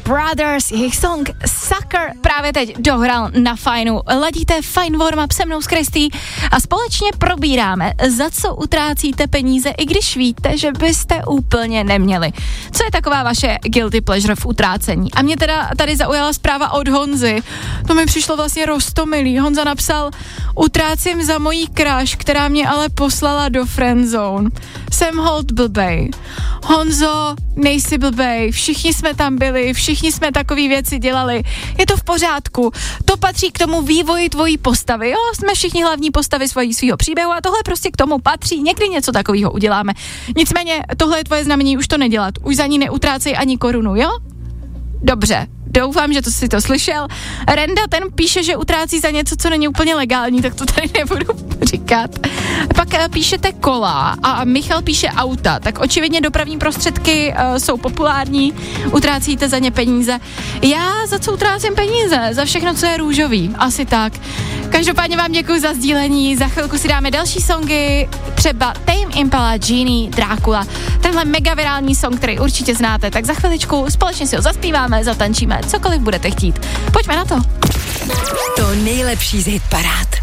Brothers, jejich song Sucker právě teď dohrál na Fajnu. Ladíte Fajn warm-up se mnou s Kristý a společně probíráme, za co utrácíte peníze, i když víte, že byste úplně neměli. Co je taková vaše guilty pleasure v utrácení? A mě teda tady zaujala zpráva od Honzy. To mi přišlo vlastně roztomilý. Honza napsal: utrácím za mojí crush, která mě ale poslala do friendzone. Jsem hold blbej. Honzo, nejsi blbej, všichni jsme tam byli, všichni jsme takový věci dělali, je to v pořádku, to patří k tomu vývoji tvojí postavy, jo, jsme všichni hlavní postavy svýho příběhu a tohle prostě k tomu patří, někdy něco takového uděláme. Nicméně tohle je tvoje znamení už to nedělat, už za ní neutrácej ani korunu, jo? Dobře, doufám, že to si to slyšel. Renda ten píše, že utrácí za něco, co není úplně legální, tak to tady nebudu říkat. Pak píšete kola a Michal píše auta, tak očividně dopravní prostředky jsou populární, utrácíte za ně peníze. Já za co utrácím peníze? Za všechno, co je růžový, asi tak. Každopádně vám děkuji za sdílení, za chvilku si dáme další songy, třeba Tame Impala, Genie, Drácula, tenhle mega virální song, který určitě znáte, tak za chviličku společně si ho zaspíváme, zatančíme, cokoliv budete chtít. Pojďme na to. To nejlepší z hitparád.